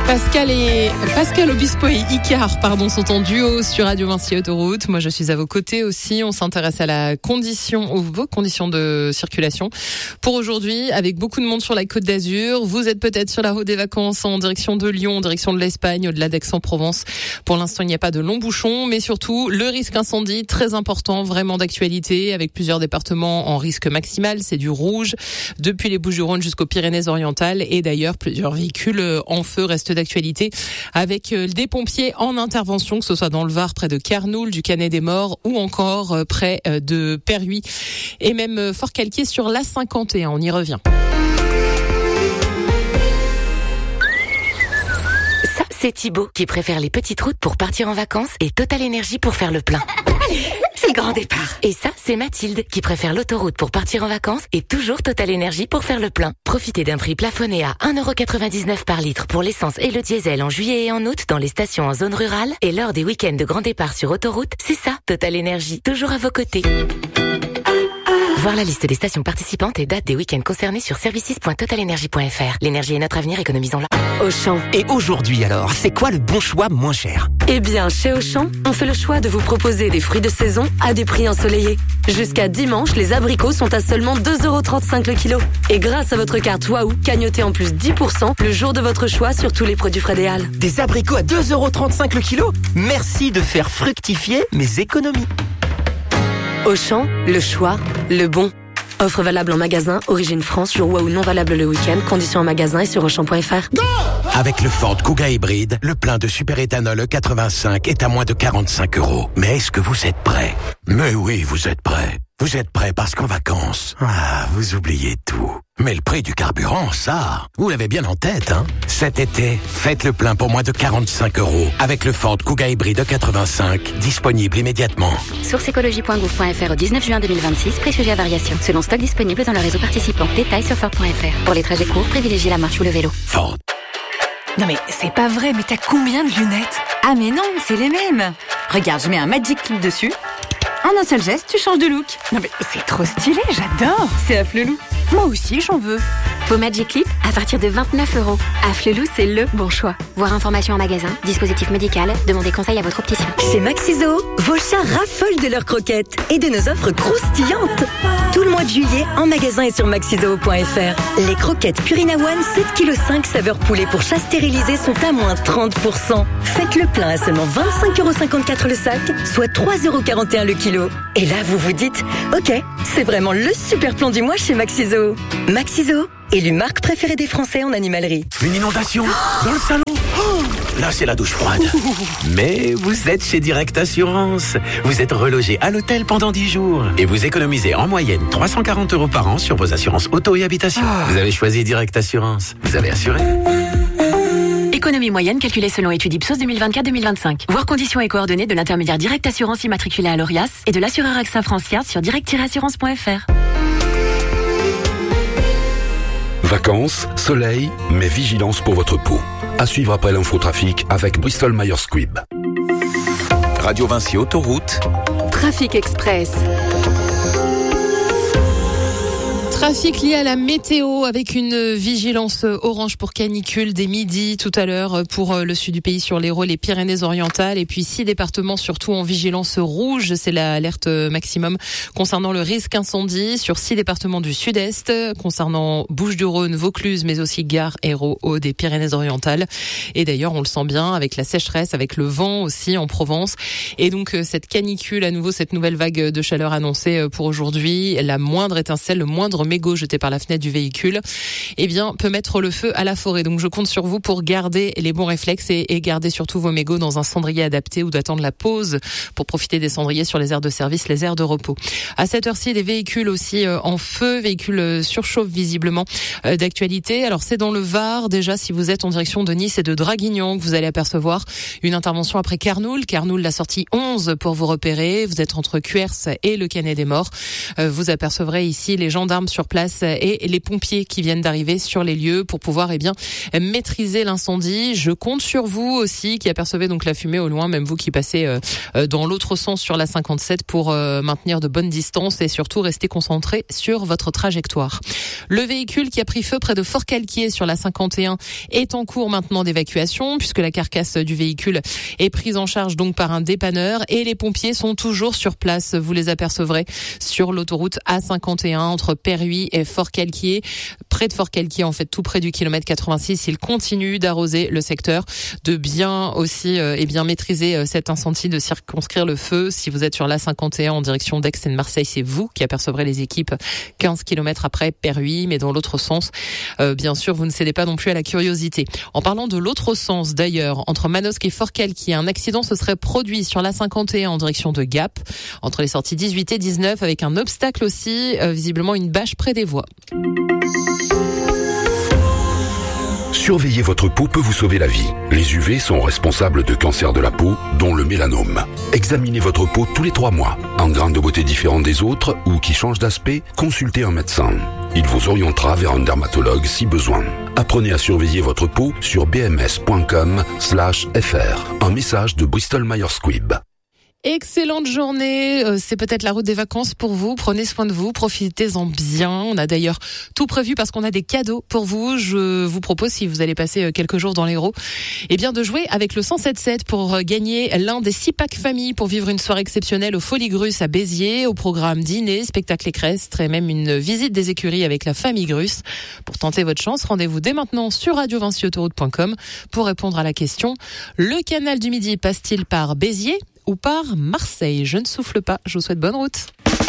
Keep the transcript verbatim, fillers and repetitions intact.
Pascal et Pascal Obispo et Icar, pardon, sont en duo sur Radio Vinci Autoroute. Moi, je suis à vos côtés aussi. On s'intéresse à la condition, aux vos conditions de circulation. Pour aujourd'hui, avec beaucoup de monde sur la Côte d'Azur, vous êtes peut-être sur la route des vacances en direction de Lyon, en direction de l'Espagne, au-delà d'Aix-en-Provence. Pour l'instant, il n'y a pas de longs bouchons, mais surtout le risque incendie, très important, vraiment d'actualité, avec plusieurs départements en risque maximal. C'est du rouge depuis les Bouches-du-Rhône jusqu'aux Pyrénées-Orientales, et d'ailleurs plusieurs véhicules en feu restent d'actualité, avec des pompiers en intervention, que ce soit dans le Var près de Carnoul, du Canet des Morts, ou encore près de Perhuis et même Fort-Calquier sur l'A cinquante et un. On y revient. Ça, c'est Thibaut qui préfère les petites routes pour partir en vacances et Total Énergie pour faire le plein. C'est le grand départ. Et ça, c'est Mathilde qui préfère l'autoroute pour partir en vacances et toujours Total Énergie pour faire le plein. Profitez d'un prix plafonné à un euro quatre-vingt-dix-neuf par litre pour l'essence et le diesel en juillet et en août dans les stations en zone rurale, et lors des week-ends de grand départ sur autoroute, c'est ça, Total Énergie, toujours à vos côtés. Voir la liste des stations participantes et dates des week-ends concernés sur services point total énergie point f r. L'énergie est notre avenir, économisons-la. Auchan. Et aujourd'hui alors, c'est quoi le bon choix moins cher? Eh bien, chez Auchan, on fait le choix de vous proposer des fruits de saison à des prix ensoleillés. Jusqu'à dimanche, les abricots sont à seulement deux euros trente-cinq le kilo. Et grâce à votre carte Waouh, cagnotez en plus dix pour cent le jour de votre choix sur tous les produits Frédéal. Des abricots à deux euros trente-cinq le kilo? Merci de faire fructifier mes économies. Auchan, le choix, le bon. Offre valable en magasin, origine France, jour Waouh non valable le week-end, conditions en magasin et sur auchan point f r. Avec le Ford Kuga hybride, le plein de superéthanol E quatre-vingt-cinq est à moins de quarante-cinq euros. Mais est-ce que vous êtes prêts? Mais oui, vous êtes prêts. Vous êtes prêts parce qu'en vacances, ah, vous oubliez tout. Mais le prix du carburant, ça, vous l'avez bien en tête, hein? Cet été, faites le plein pour moins de quarante-cinq euros avec le Ford Kuga hybride E quatre-vingt-cinq, disponible immédiatement. Source écologie point gouv point f r au dix-neuf juin deux mille vingt-six, prix sujet à variation. Selon stock disponible dans le réseau participant. Détails sur ford point f r. Pour les trajets courts, privilégiez la marche ou le vélo. Ford. Non mais c'est pas vrai, mais t'as combien de lunettes? Ah mais non, c'est les mêmes. Regarde, je mets un Magic Clip dessus. En un seul geste, tu changes de look. Non mais c'est trop stylé, j'adore. C'est Afflelou. Moi aussi, j'en veux. Vos Magic Clip à partir de vingt-neuf euros. Afflelou, c'est le bon choix. Voir information en magasin, dispositif médical, demandez conseil à votre opticien. Chez Maxiso, vos chats raffolent de leurs croquettes et de nos offres croustillantes. Tout le mois de juillet, en magasin et sur maxiso point f r. Les croquettes Purina One sept virgule cinq kilos saveur poulet pour chat stérilisé sont à moins trente pour cent. Faites le plein à seulement vingt-cinq euros cinquante-quatre le sac, soit trois euros quarante et un le kilo. Et là, vous vous dites, ok, c'est vraiment le super plan du mois chez Maxiso. Maxiso, élu marque préférée des Français en animalerie. Une inondation dans le salon. Oh, là, c'est la douche froide. Mais vous êtes chez Direct Assurance. Vous êtes relogé à l'hôtel pendant dix jours. Et vous économisez en moyenne trois cent quarante euros par an sur vos assurances auto et habitation. Oh. Vous avez choisi Direct Assurance. Vous avez assuré. Économie moyenne calculée selon étude Ipsos deux mille vingt-quatre deux mille vingt-cinq. Voir conditions et coordonnées de l'intermédiaire Direct Assurance immatriculé à l'Orias et de l'assureur AXA Francia sur direct tiret assurance point f r. Vacances, soleil, mais vigilance pour votre peau. À suivre après l'infotrafic avec Bristol Myers Squibb. Radio Vinci Autoroute. Trafic Express. Trafic lié à la météo avec une vigilance orange pour canicule dès midi tout à l'heure pour le sud du pays sur l'Hérault, les Pyrénées-Orientales, et puis six départements surtout en vigilance rouge. C'est l'alerte maximum concernant le risque incendie sur six départements du sud-est, concernant Bouches-du-Rhône, Vaucluse, mais aussi Gare, Hérault, Aude et Pyrénées-Orientales. Et d'ailleurs, on le sent bien avec la sécheresse, avec le vent aussi en Provence. Et donc cette canicule, à nouveau cette nouvelle vague de chaleur annoncée pour aujourd'hui, la moindre étincelle, le moindre mégot jeté par la fenêtre du véhicule, eh bien, peut mettre le feu à la forêt. Donc, je compte sur vous pour garder les bons réflexes et, et garder surtout vos mégots dans un cendrier adapté ou d'attendre la pause pour profiter des cendriers sur les aires de service, les aires de repos. À cette heure-ci, des véhicules aussi euh, en feu, véhicules euh, surchauffent visiblement euh, d'actualité. Alors, c'est dans le Var, déjà, si vous êtes en direction de Nice et de Draguignan, que vous allez apercevoir une intervention après Carnoul. Carnoul, la sortie onze pour vous repérer. Vous êtes entre Cuers et le Canet des Morts. Euh, vous apercevrez ici les gendarmes sur sur place et les pompiers qui viennent d'arriver sur les lieux pour pouvoir eh bien maîtriser l'incendie. Je compte sur vous aussi qui apercevez donc la fumée au loin, même vous qui passez euh, dans l'autre sens sur la cinquante-sept pour euh, maintenir de bonnes distances et surtout rester concentré sur votre trajectoire. Le véhicule qui a pris feu près de Fort-Calquier sur la cinquante et un est en cours maintenant d'évacuation puisque la carcasse du véhicule est prise en charge donc par un dépanneur et les pompiers sont toujours sur place. Vous les apercevrez sur l'autoroute A cinquante et un entre Perhuis et Fort-Calquier. Près de Fort-Calquier, en fait, tout près du kilomètre quatre-vingt-six, il continue d'arroser le secteur, de bien aussi euh, et bien maîtriser euh, cet incendie, de circonscrire le feu. Si vous êtes sur l'A cinquante et un en direction d'Aix et de Marseille, c'est vous qui apercevrez les équipes quinze kilomètres après Perhuis, mais dans l'autre sens, euh, bien sûr, vous ne cédez pas non plus à la curiosité. En parlant de l'autre sens, d'ailleurs, entre Manosque et Fort-Calquier, un accident se serait produit sur l'A cinquante et un en direction de Gap, entre les sorties dix-huit et dix-neuf, avec un obstacle aussi, euh, visiblement une bâche près des voies. Surveiller votre peau peut vous sauver la vie. Les U V sont responsables de cancers de la peau, dont le mélanome. Examinez votre peau tous les trois mois. Un grain de beauté différent des autres ou qui change d'aspect, consultez un médecin. Il vous orientera vers un dermatologue si besoin. Apprenez à surveiller votre peau sur b m s point com slash f r. Un message de Bristol Myers Squibb. Excellente journée, c'est peut-être la route des vacances pour vous, prenez soin de vous, profitez-en bien. On a d'ailleurs tout prévu parce qu'on a des cadeaux pour vous. Je vous propose, si vous allez passer quelques jours dans l'Hérault, eh bien de jouer avec le cent sept sept pour gagner l'un des six packs famille pour vivre une soirée exceptionnelle au Folies Grus à Béziers, au programme dîner, spectacle équestre et même une visite des écuries avec la famille Grus. Pour tenter votre chance, rendez-vous dès maintenant sur radio vinci autoroute point com pour répondre à la question: le canal du Midi passe-t-il par Béziers ou par Marseille? Je ne souffle pas, je vous souhaite bonne route.